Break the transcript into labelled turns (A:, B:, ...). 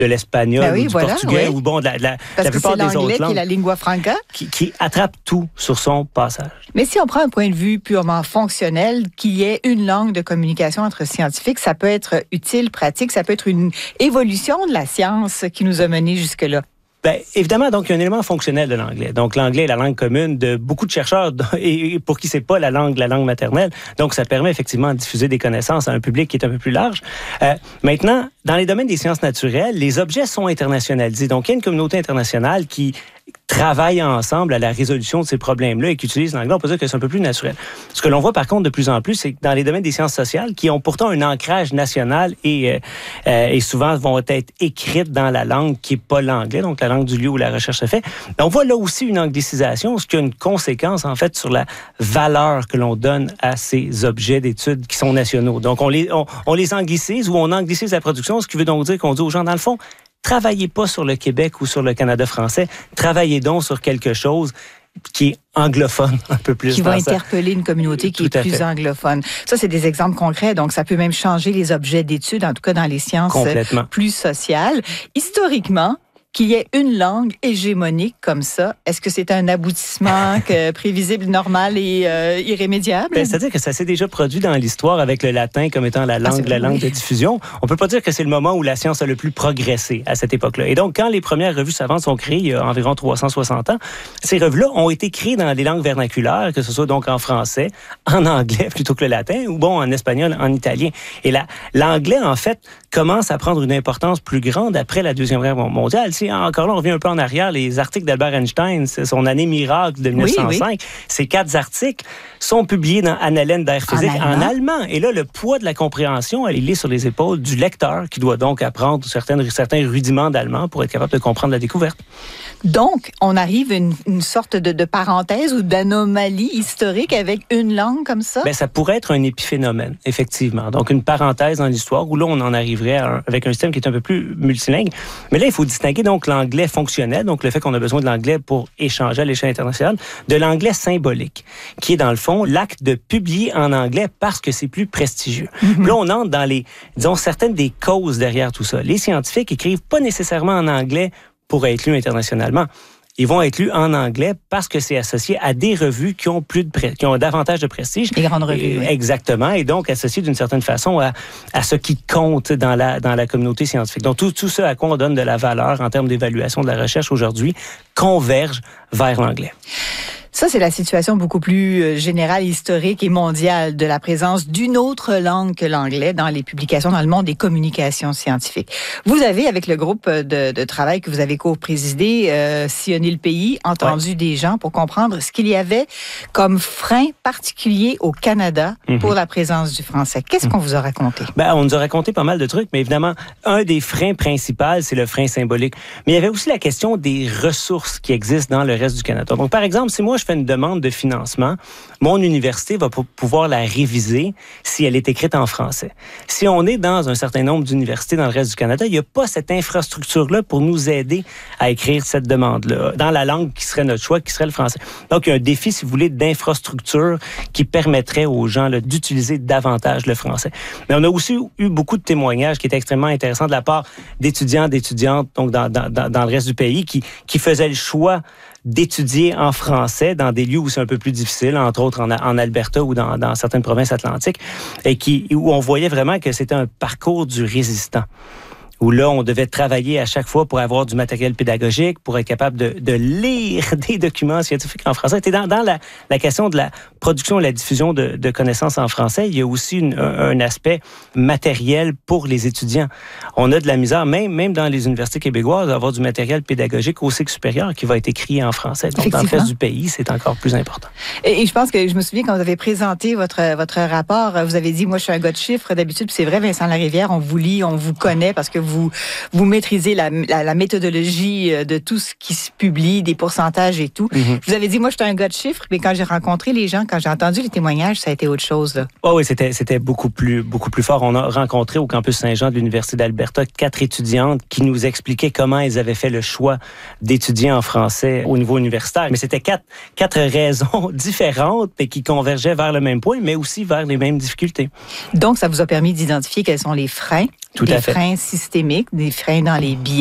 A: l'espagnol ou du portugais ou bon, de la plupart des autres langues.
B: Parce que c'est l'anglais qui est la lingua franca.
A: Qui attrape tout sur son passage.
B: Mais si on prend un point de vue purement fonctionnel, qu'il y ait une langue de communication entre scientifiques, ça peut être utile, pratique, ça peut être une évolution de la science qui nous a menés jusque-là.
A: Bien, évidemment, donc, il y a un élément fonctionnel de l'anglais. Donc, l'anglais est la langue commune de beaucoup de chercheurs et pour qui c'est pas la langue maternelle. Donc, ça permet effectivement de diffuser des connaissances à un public qui est un peu plus large. Maintenant, dans les domaines des sciences naturelles, les objets sont internationalisés. Donc, il y a une communauté internationale qui travaillent ensemble à la résolution de ces problèmes-là et qui utilisent l'anglais. On peut dire que c'est un peu plus naturel. Ce que l'on voit par contre de plus en plus, c'est que dans les domaines des sciences sociales, qui ont pourtant un ancrage national et souvent vont être écrites dans la langue qui n'est pas l'anglais, donc la langue du lieu où la recherche se fait, on voit là aussi une anglicisation, ce qui a une conséquence en fait sur la valeur que l'on donne à ces objets d'études qui sont nationaux. Donc on les anglicise ou on anglicise la production, ce qui veut donc dire qu'on dit aux gens, dans le fond, travaillez pas sur le Québec ou sur le Canada français. Travaillez donc sur quelque chose qui est anglophone un peu plus.
B: Qui va interpeller une communauté qui est plus anglophone. Ça, c'est des exemples concrets. Donc, ça peut même changer les objets d'études, en tout cas dans les sciences plus sociales. Historiquement, qu'il y ait une langue hégémonique comme ça, est-ce que c'est un aboutissement prévisible, normal et irrémédiable?
A: C'est-à-dire que ça s'est déjà produit dans l'histoire avec le latin comme étant la langue de diffusion. On peut pas dire que c'est le moment où la science a le plus progressé à cette époque-là. Et donc, quand les premières revues savantes sont créées il y a environ 360 ans, ces revues-là ont été créées dans des langues vernaculaires, que ce soit donc en français, en anglais plutôt que le latin, ou bon, en espagnol, en italien. Et l'anglais, en fait, commence à prendre une importance plus grande après la Deuxième Guerre mondiale. Encore là, on revient un peu en arrière, les articles d'Albert Einstein, son année miracle de 1905, ces 4 articles sont publiés dans Annalen der Physik en allemand. Et là, le poids de la compréhension, il est sur les épaules du lecteur qui doit donc apprendre certains rudiments d'allemand pour être capable de comprendre la découverte.
B: Donc, on arrive à une sorte de parenthèse ou d'anomalie historique avec une langue comme ça?
A: Bien, ça pourrait être un épiphénomène, effectivement. Donc, une parenthèse dans l'histoire où là, on en arriverait avec un système qui est un peu plus multilingue. Mais là, il faut distinguer donc l'anglais fonctionnel, donc le fait qu'on a besoin de l'anglais pour échanger à l'échelle internationale, de l'anglais symbolique, qui est dans le fond l'acte de publier en anglais parce que c'est plus prestigieux. Mm-hmm. Là, on entre dans certaines des causes derrière tout ça. Les scientifiques écrivent pas nécessairement en anglais pour être lus internationalement. Ils vont être lus en anglais parce que c'est associé à des revues qui ont qui ont davantage de prestige.
B: Les grandes revues.
A: Exactement. Et donc, associé d'une certaine façon à ce qui compte dans la communauté scientifique. Donc, tout ce à quoi on donne de la valeur en termes d'évaluation de la recherche aujourd'hui converge vers l'anglais.
B: Ça, c'est la situation beaucoup plus générale, historique et mondiale de la présence d'une autre langue que l'anglais dans les publications dans le monde des communications scientifiques. Vous avez, avec le groupe de travail que vous avez co-présidé, sillonné le pays, entendu des gens pour comprendre ce qu'il y avait comme frein particulier au Canada pour la présence du français. Qu'est-ce qu'on vous a raconté?
A: Ben, on nous a raconté pas mal de trucs, mais évidemment, un des freins principaux, c'est le frein symbolique. Mais il y avait aussi la question des ressources qui existent dans le reste du Canada. Donc, par exemple, si moi, je fais une demande de financement, mon université va pouvoir la réviser si elle est écrite en français. Si on est dans un certain nombre d'universités dans le reste du Canada, il n'y a pas cette infrastructure-là pour nous aider à écrire cette demande-là dans la langue qui serait notre choix, qui serait le français. Donc, il y a un défi, si vous voulez, d'infrastructure qui permettrait aux gens là, d'utiliser davantage le français. Mais on a aussi eu beaucoup de témoignages qui étaient extrêmement intéressants de la part d'étudiants, d'étudiantes donc dans le reste du pays qui faisaient le choix d'étudier en français dans des lieux où c'est un peu plus difficile, entre autres en Alberta ou dans certaines provinces atlantiques, et où on voyait vraiment que c'était un parcours du résistant. Où là, on devait travailler à chaque fois pour avoir du matériel pédagogique, pour être capable de lire des documents scientifiques en français. Et dans la question de la production et la diffusion de connaissances en français, il y a aussi un aspect matériel pour les étudiants. On a de la misère, même dans les universités québécoises, à avoir du matériel pédagogique au cycle supérieur qui va être écrit en français. Donc, dans le reste du pays, c'est encore plus important.
B: Et je pense que je me souviens quand vous avez présenté votre rapport, vous avez dit, moi, je suis un gars de chiffres d'habitude, puis c'est vrai, Vincent Larivière, on vous lit, on vous connaît parce que vous maîtrisez la méthodologie de tout ce qui se publie, des pourcentages et tout. Mm-hmm. Vous avez dit, moi, je suis un gars de chiffres, mais quand j'ai rencontré les gens, quand j'ai entendu les témoignages, ça a été autre chose, là.
A: Oh oui, c'était beaucoup plus fort. On a rencontré au campus Saint-Jean de l'Université d'Alberta 4 étudiantes qui nous expliquaient comment elles avaient fait le choix d'étudier en français au niveau universitaire. Mais c'était quatre raisons différentes et qui convergeaient vers le même point, mais aussi vers les mêmes difficultés.
B: Donc, ça vous a permis d'identifier quels sont les freins
A: Tout
B: des
A: à fait.
B: freins systémiques, des freins dans les biais.